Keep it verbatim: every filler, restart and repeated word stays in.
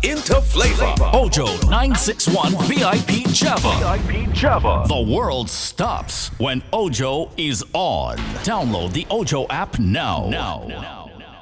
into flavor. Ojo nine six one V I P Java. V I P Java. The world stops when Ojo is on. Download the Ojo app now. Now. now.